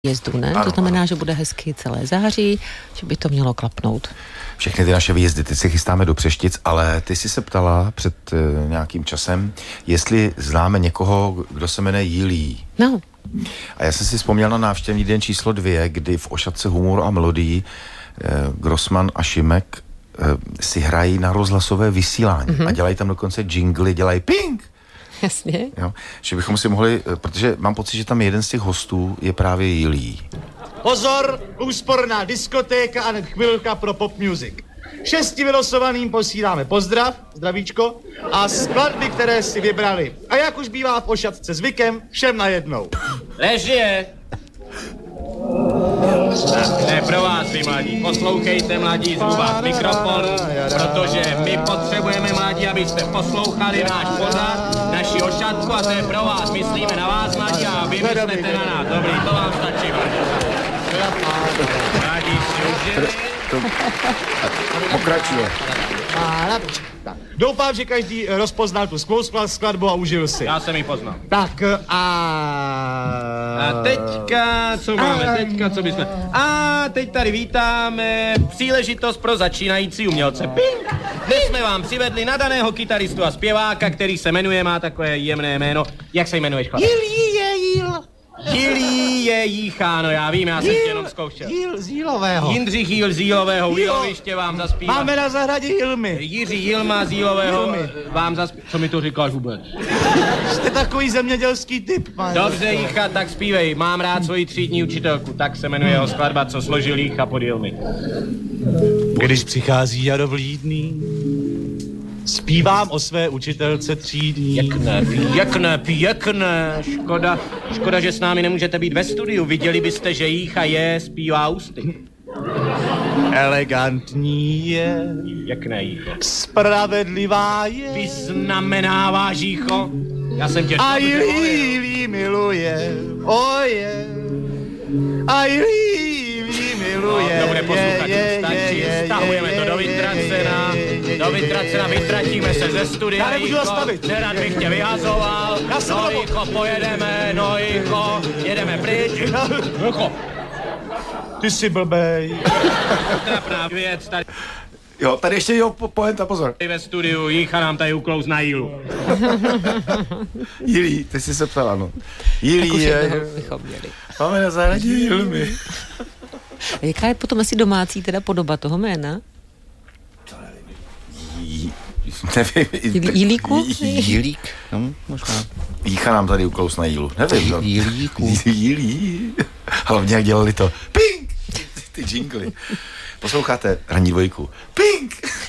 výjezdů, ne? Ano, to znamená, ano. že bude hezky celé září, že by to mělo klapnout. Všechny ty naše výjezdy, teď se chystáme do Přeštic, ale ty jsi se ptala před nějakým časem, jestli známe někoho, kdo se jmenuje Jilí. No. A já jsem si vzpomněl na návštěvní den číslo 2, kdy v Ošatce humoru a melodií Grossman a Šimek si hrají na rozhlasové vysílání a dělají tam dokonce jingly, dělají ping. Jasně. Jo, že bychom si mohli, protože mám pocit, že tam jeden z těch hostů je právě Jilí. Pozor, úsporná diskotéka a hned chvilka pro pop music. 6 vylosovaným posíláme pozdrav, zdravíčko, a skladby, které si vybrali. A jak už bývá v Ošatce zvykem, všem najednou. Ležie! Ne, pro vás, vy mladí. Poslouchejte, mladí, zhruba mikrofon, protože my potřebujeme, mladí, abyste poslouchali náš pořad, naši Ošatku, a to je pro vás. Myslíme na vás, mladí, a vy myslíte na nás. Dobrý, to vám stačí, mladí. Mladí si užili. Pokračuje. Doufám, že každý rozpoznal tu svou skladbu a užil si. Já jsem ji poznal. Tak A teďka, co máme, co bychom... A teď tady vítáme příležitost pro začínající umělce. Ping! Dnes jsme vám přivedli nadaného kytaristu a zpěváka, který se jmenuje, má takové jemné jméno. Jak se jmenuješ, chlap? Jilí je Jícha, no já vím, já jsem tě jenom zkoušel. Jíl z Jílového. Jindřich Jíl z Jílového, Jíloviště vám zaspívá. Máme na zahradě Jilmy. Jiří Jilma z Jílového vám zaspívá. Co mi to říkáš vůbec? Jste takový zemědělský typ, pane. Dobře, Jícha, tak zpívej. Mám rád svoji třídní učitelku, tak se jmenuje jeho skladba, co složil Jícha pod Jilmy. Když přichází jaro vlídný, zpívám o své učitelce třídní. Pěkné. Škoda, že s námi nemůžete být ve studiu. Viděli byste, že Jícha zpívá ústy. Elegantní je, Pěkné, Jícho. spravedlivá je, Vyznamenává, Jícho. Já jsem tě... a Jilí miluje, oje. A Jilí miluje. No, to bude poslouchat, stačí, stahujeme to do Vytracena, vytratíme se ze studia. Já nemůžu zastavit. Nerad bych tě vyhazoval. Jícho, pojedeme, jedeme pryč. Jícho. Ty jsi blbej. Trapná věc tady Jo, tady ještě jo, poenta, pozor. ve studiu, Jícha nám tady uklouz na Jílu. Jilí, ty jsi se ptala, no. Jilí je... Máme na zahradě Jilmy. Jaká je potom asi domácí teda podoba toho jména? Nevím. Jilíku? Jilík, no, možná. Jícha nám tady uklous na Jílu. Nevím, no. Jilíku. Jilí. Hlavně jak dělali to. Ping! Ty jingly. Posloucháte Ranní dvojku. Ping!